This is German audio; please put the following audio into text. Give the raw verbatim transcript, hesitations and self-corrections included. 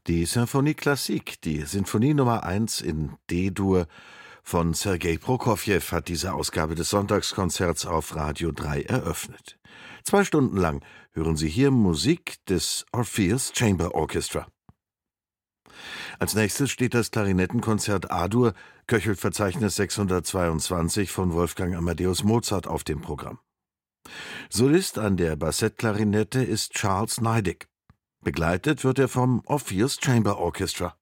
Die Symphonie Klassik, die Sinfonie Nummer eins in D-Dur von Sergei Prokofjew, hat diese Ausgabe des Sonntagskonzerts auf Radio drei eröffnet. Zwei Stunden lang hören Sie hier Musik des Orpheus Chamber Orchestra. Als nächstes steht das Klarinettenkonzert A-Dur, Köchelverzeichnis sechshundertzweiundzwanzig von Wolfgang Amadeus Mozart auf dem Programm. Solist an der Bassettklarinette ist Charles Neidig. Begleitet wird er vom Orpheus Chamber Orchestra.